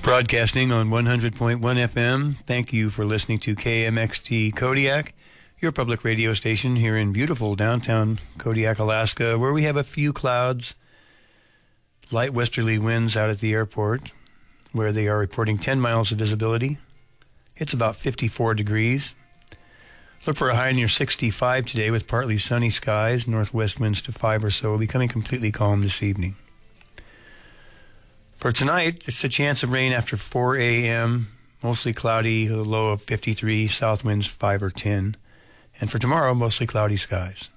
Broadcasting on 100.1 FM. Thank you for listening to KMXT Kodiak, your public radio station here in beautiful downtown Kodiak, Alaska, where we have a few clouds, light westerly winds out at the airport, where they are reporting 10 miles of visibility. It's about 54 degrees. Look for a high near 65 today with partly sunny skies, northwest winds to 5 or so, becoming completely calm this evening. For tonight, it's a chance of rain after 4 a.m., mostly cloudy, a low of 53, south winds 5 or 10. And for tomorrow, mostly cloudy skies.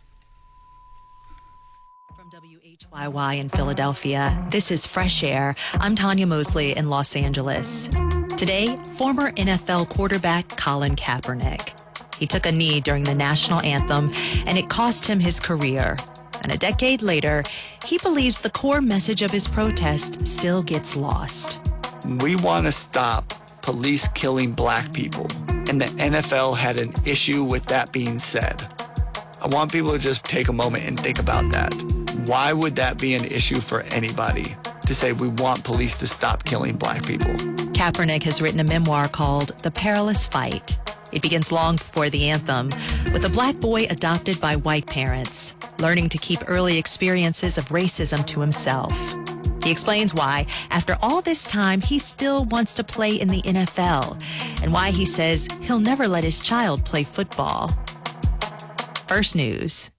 From WHYY in Philadelphia, this is Fresh Air. I'm Tanya Mosley in Los Angeles. Today, former NFL quarterback Colin Kaepernick. He took a knee during the national anthem, and it cost him his career. And a decade later, he believes the core message of his protest still gets lost. We want to stop police killing black people, and the NFL had an issue with that being said. I want people to just take a moment and think about that. Why would that be an issue for anybody to say we want police to stop killing black people? Kaepernick has written a memoir called The Perilous Fight. It begins long before the anthem, with a black boy adopted by white parents, learning to keep early experiences of racism to himself. He explains why, after all this time, he still wants to play in the NFL, and why he says he'll never let his child play football. First News.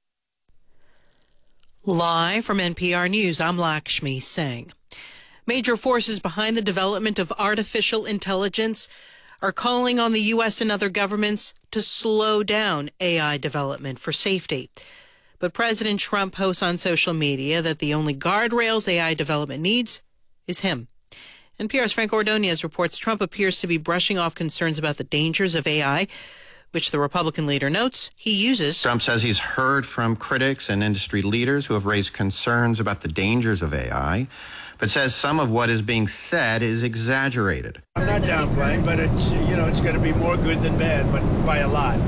Live from NPR News, I'm Lakshmi Singh. Major forces behind the development of artificial intelligence are calling on the U.S. and other governments to slow down AI development for safety. But President Trump posts on social media that the only guardrails AI development needs is him. NPR's Frank Ordonez reports Trump appears to be brushing off concerns about the dangers of AI, which the Republican leader notes he uses. Trump says he's heard from critics and industry leaders who have raised concerns about the dangers of AI, but says some of what is being said is exaggerated. I'm not downplaying, but it's going to be more good than bad, but by a lot.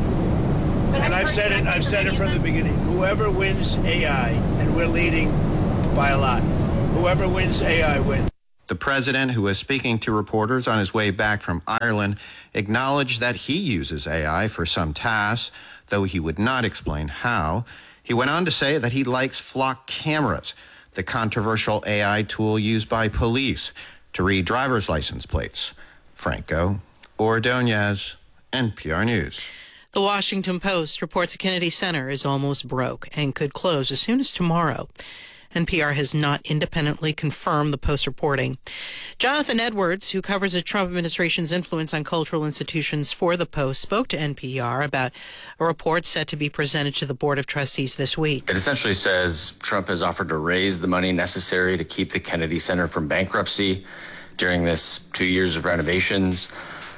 And I've said it from the beginning. Whoever wins AI, and we're leading by a lot, whoever wins AI wins. The president, who was speaking to reporters on his way back from Ireland, acknowledged that he uses AI for some tasks, though he would not explain how. He went on to say that he likes flock cameras, the controversial AI tool used by police to read driver's license plates. Franco Ordonez, NPR News. The Washington Post reports a Kennedy Center is almost broke and could close as soon as tomorrow. NPR has not independently confirmed the Post reporting. Jonathan Edwards, who covers the Trump administration's influence on cultural institutions for the Post, spoke to NPR about a report set to be presented to the Board of Trustees this week. It essentially says Trump has offered to raise the money necessary to keep the Kennedy Center from bankruptcy during this 2 years of renovations.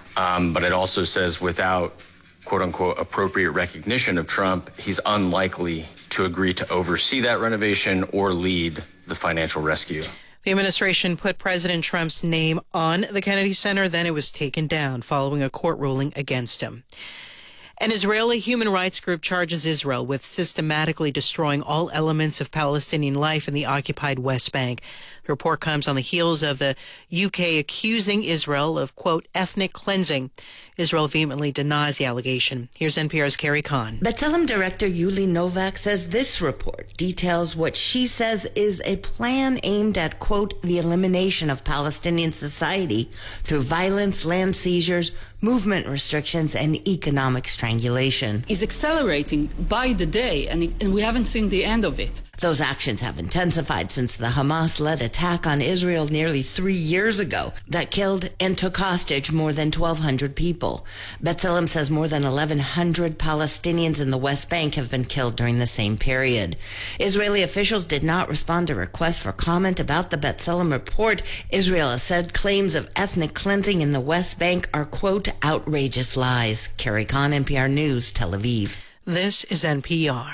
But it also says without quote-unquote appropriate recognition of Trump, he's unlikely to agree to oversee that renovation or lead the financial rescue. The administration put President Trump's name on the Kennedy Center, then it was taken down following a court ruling against him. An Israeli human rights group charges Israel with systematically destroying all elements of Palestinian life in the occupied West Bank. The report comes on the heels of the UK accusing Israel of, quote, ethnic cleansing. Israel vehemently denies the allegation. Here's NPR's Carrie Kahn. B'Tselem director Yuli Novak says this report details what she says is a plan aimed at, quote, the elimination of Palestinian society through violence, land seizures, movement restrictions, and economic strangulation. Is accelerating by the day, and we haven't seen the end of it. Those actions have intensified since the Hamas-led attack on Israel nearly 3 years ago that killed and took hostage more than 1,200 people. B'Tselem says more than 1,100 Palestinians in the West Bank have been killed during the same period. Israeli officials did not respond to requests for comment about the B'Tselem report. Israel has said claims of ethnic cleansing in the West Bank are, quote, outrageous lies. Carrie Kahn, NPR News, Tel Aviv. This is NPR.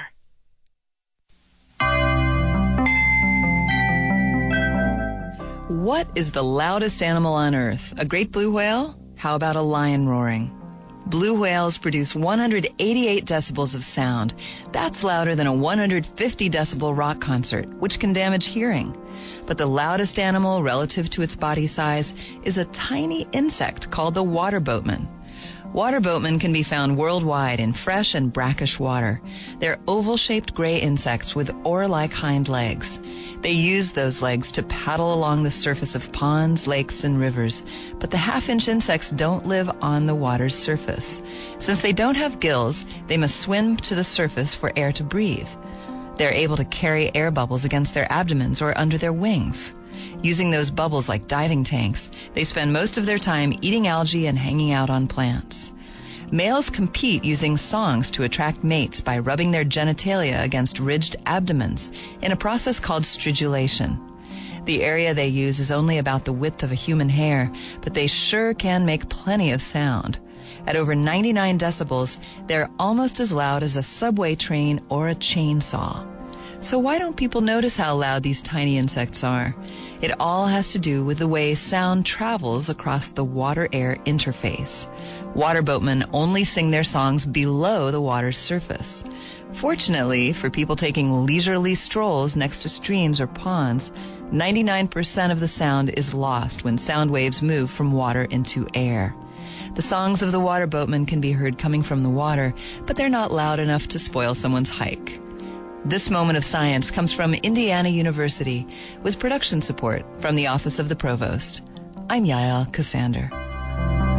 What is the loudest animal on Earth? A great blue whale? How about a lion roaring? Blue whales produce 188 decibels of sound. That's louder than a 150 decibel rock concert, which can damage hearing. But the loudest animal relative to its body size is a tiny insect called the water boatman. Water boatmen can be found worldwide in fresh and brackish water. They're oval-shaped gray insects with oar-like hind legs. They use those legs to paddle along the surface of ponds, lakes, and rivers. But the half-inch insects don't live on the water's surface. Since they don't have gills, they must swim to the surface for air to breathe. They're able to carry air bubbles against their abdomens or under their wings. Using those bubbles like diving tanks, they spend most of their time eating algae and hanging out on plants. Males compete using songs to attract mates by rubbing their genitalia against ridged abdomens in a process called stridulation. The area they use is only about the width of a human hair, but they sure can make plenty of sound. At over 99 decibels, they're almost as loud as a subway train or a chainsaw. So why don't people notice how loud these tiny insects are? It all has to do with the way sound travels across the water-air interface. Water boatmen only sing their songs below the water's surface. Fortunately, for people taking leisurely strolls next to streams or ponds, 99% of the sound is lost when sound waves move from water into air. The songs of the water boatmen can be heard coming from the water, but they're not loud enough to spoil someone's hike. This moment of science comes from Indiana University with production support from the Office of the Provost. I'm Yael Cassander.